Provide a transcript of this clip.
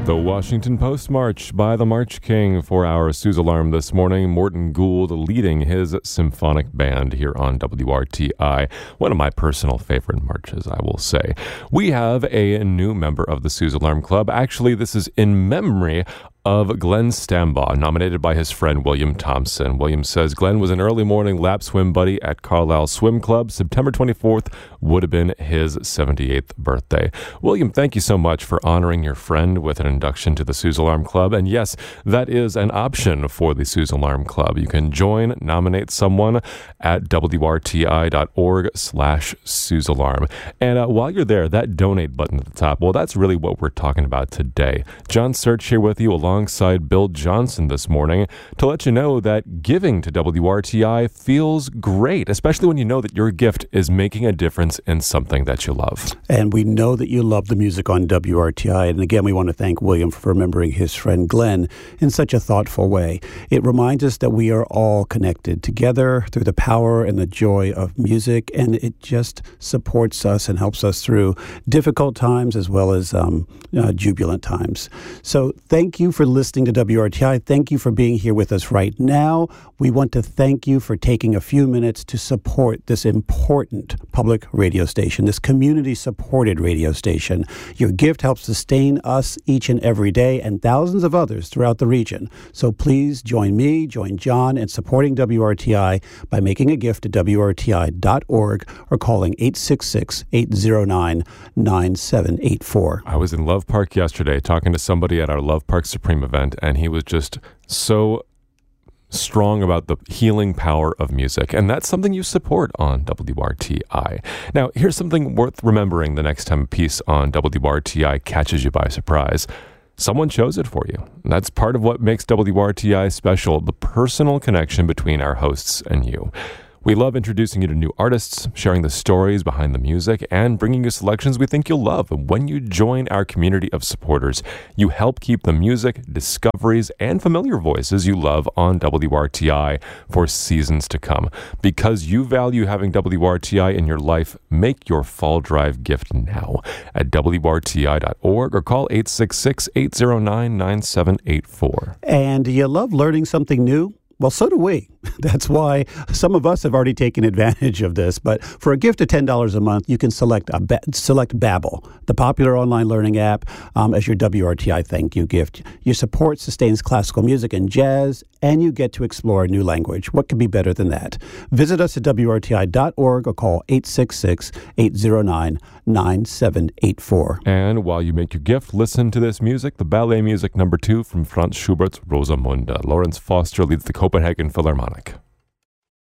The Washington Post March by the March King for our Suze Alarm this morning. Morton Gould leading his symphonic band here on WRTI. One of my personal favorite marches, I will say. We have a new member of the Suze Alarm Club. Actually, this is in memory of Glenn Stambaugh, nominated by his friend William Thompson. William says Glenn was an early morning lap swim buddy at Carlisle Swim Club. September 24th would have been his 78th birthday. William, thank you so much for honoring your friend with an induction to the Suze Alarm Club. And yes, that is an option for the Suze Alarm Club. You can join, nominate someone at WRTI.org/Suze Alarm. And while you're there, that donate button at the top, well, that's really what we're talking about today. John Search here with you alongside Bill Johnson this morning to let you know that giving to WRTI feels great, especially when you know that your gift is making a difference in something that you love. And we know that you love the music on WRTI. And again, we want to thank William for remembering his friend Glenn in such a thoughtful way. It reminds us that we are all connected together through the power and the joy of music, and it just supports us and helps us through difficult times as well as jubilant times. So thank you for listening to WRTI. Thank you for being here with us right now. We want to thank you for taking a few minutes to support this important public radio station, this community-supported radio station. Your gift helps sustain us each and every day and thousands of others throughout the region. So please join me, join John in supporting WRTI by making a gift at WRTI.org or calling 866-809-9784. I was in Love Park yesterday talking to somebody at our Love Park Supreme event, and he was just so strong about the healing power of music, and that's something you support on WRTI. Now, here's something worth remembering the next time a piece on WRTI catches you by surprise. Someone chose it for you. And that's part of what makes WRTI special, the personal connection between our hosts and you. We love introducing you to new artists, sharing the stories behind the music, and bringing you selections we think you'll love. And when you join our community of supporters, you help keep the music, discoveries, and familiar voices you love on WRTI for seasons to come. Because you value having WRTI in your life, make your fall drive gift now at WRTI.org or call 866-809-9784. And do you love learning something new? Well, so do we. That's why some of us have already taken advantage of this. But for a gift of $10 a month, you can select Babbel, the popular online learning app, as your WRTI thank you gift. Your support sustains classical music and jazz, and you get to explore a new language. What could be better than that? Visit us at WRTI.org or call 866-809-9784. And while you make your gift, listen to this music, the Ballet Music No. 2 from Franz Schubert's Rosamunde. Lawrence Foster leads the Copenhagen Philharmonic.